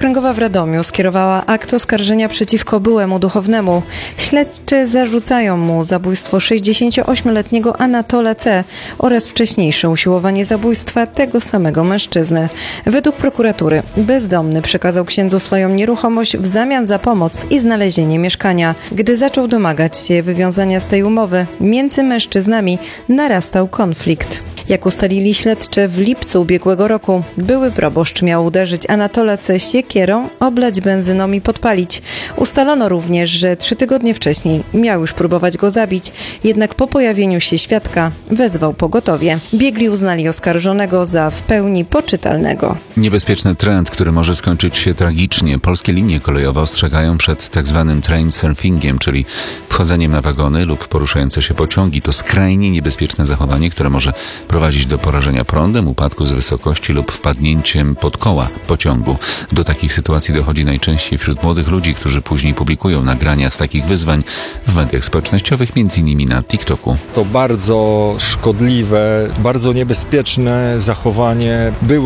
Okręgowa w Radomiu skierowała akt oskarżenia przeciwko byłemu duchownemu. Śledczy zarzucają mu zabójstwo 68-letniego Anatola C. oraz wcześniejsze usiłowanie zabójstwa tego samego mężczyzny. Według prokuratury bezdomny przekazał księdzu swoją nieruchomość w zamian za pomoc i znalezienie mieszkania. Gdy zaczął domagać się wywiązania z tej umowy, między mężczyznami narastał konflikt. Jak ustalili śledczy, w lipcu ubiegłego roku były proboszcz miał uderzyć Anatola C. siekierą, oblać benzyną i podpalić. Ustalono również, że 3 tygodnie wcześniej miał już próbować go zabić, jednak po pojawieniu się świadka wezwał pogotowie. Biegli uznali oskarżonego za w pełni poczytalnego. Niebezpieczny trend, który może skończyć się tragicznie. Polskie linie kolejowe ostrzegają przed tzw. train surfingiem, czyli wchodzeniem na wagony lub poruszające się pociągi. To skrajnie niebezpieczne zachowanie, które może prowadzić do porażenia prądem, upadku z wysokości lub wpadnięciem pod koła pociągu. Do takich sytuacji dochodzi najczęściej wśród młodych ludzi, którzy później publikują nagrania z takich wyzwań w mediach społecznościowych, m.in. na TikToku. To bardzo szkodliwe, bardzo niebezpieczne zachowanie. Były